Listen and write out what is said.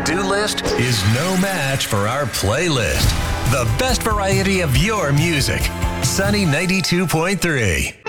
to-do list is no match for our playlist. The best variety of your music. Sunny 92.3.